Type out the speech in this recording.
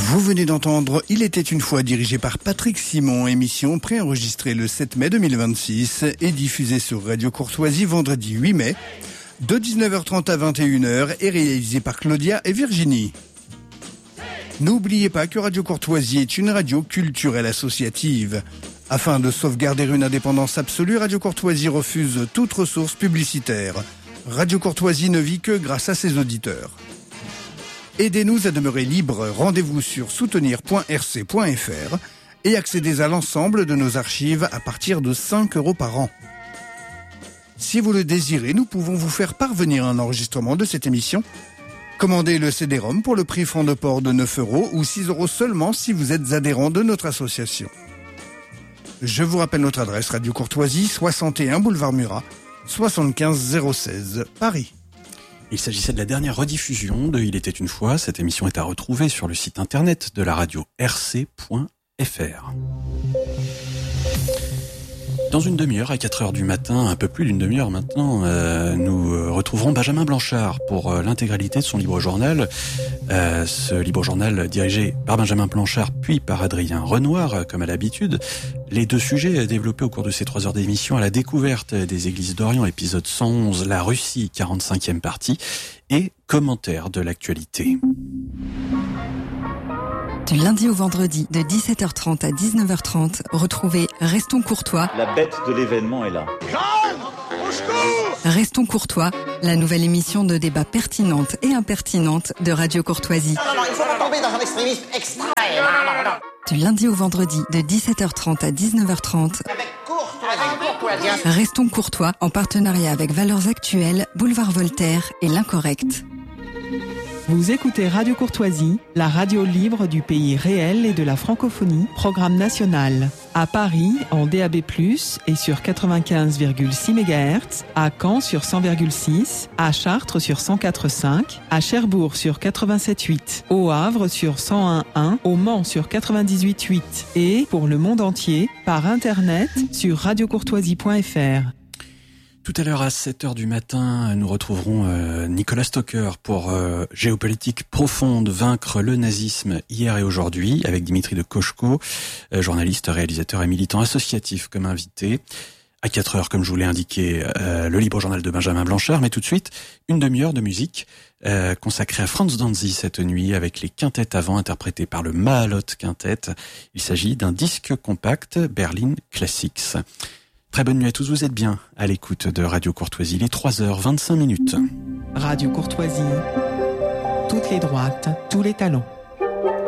Vous venez d'entendre Il était une fois, dirigé par Patrick Simon, émission préenregistrée le 7 mai 2026 et diffusée sur Radio Courtoisie vendredi 8 mai de 19h30 à 21h et réalisée par Claudia et Virginie. N'oubliez pas que Radio Courtoisie est une radio culturelle associative. Afin de sauvegarder une indépendance absolue, Radio Courtoisie refuse toute ressource publicitaire. Radio Courtoisie ne vit que grâce à ses auditeurs. Aidez-nous à demeurer libres. Rendez-vous sur soutenir.rc.fr et accédez à l'ensemble de nos archives à partir de 5 € par an. Si vous le désirez, nous pouvons vous faire parvenir un enregistrement de cette émission. Commandez le CD-ROM pour le prix franc de port de 9 € ou 6 € seulement si vous êtes adhérent de notre association. Je vous rappelle notre adresse: Radio Courtoisie, 61 boulevard Murat, 75 016, Paris. Il s'agissait de la dernière rediffusion de Il était une fois. Cette émission est à retrouver sur le site internet de la radio rc.fr. Dans une demi-heure, à 4h du matin, un peu plus d'une demi-heure maintenant, nous retrouverons Benjamin Blanchard pour l'intégralité de son libre journal. Ce libre journal dirigé par Benjamin Blanchard puis par Adrien Renoir, comme à l'habitude. Les deux sujets développés au cours de ces 3 heures d'émission: à la découverte des églises d'Orient, épisode 111, la Russie, 45e partie, et commentaires de l'actualité. Du lundi au vendredi, de 17h30 à 19h30, retrouvez Restons Courtois. La bête de l'événement est là. Restons Courtois, la nouvelle émission de débat pertinente et impertinente de Radio Courtoisie. Non, il faut pas tomber dans un extrémisme extrême. Non. Du lundi au vendredi, de 17h30 à 19h30. Avec courtoisie. Restons Courtois, en partenariat avec Valeurs Actuelles, Boulevard Voltaire et L'Incorrect. Vous écoutez Radio Courtoisie, la radio libre du pays réel et de la francophonie, programme national. À Paris, en DAB+, et sur 95,6 MHz, à Caen sur 100,6, à Chartres sur 104,5, à Cherbourg sur 87,8, au Havre sur 101,1, au Mans sur 98,8 et, pour le monde entier, par Internet sur radiocourtoisie.fr. Tout à l'heure à 7h du matin, nous retrouverons Nicolas Stocker pour Géopolitique profonde, vaincre le nazisme hier et aujourd'hui, avec Dimitri de Kochko, journaliste, réalisateur et militant associatif comme invité. À 4h, comme je vous l'ai indiqué, le libre journal de Benjamin Blanchard, mais tout de suite, une demi-heure de musique consacrée à Franz Danzy cette nuit, avec les quintettes avant interprétées par le Mahalote Quintet. Il s'agit d'un disque compact Berlin Classics. Très bonne nuit à tous, vous êtes bien à l'écoute de Radio Courtoisie, il est 3h25. Radio Courtoisie, toutes les droites, tous les talents.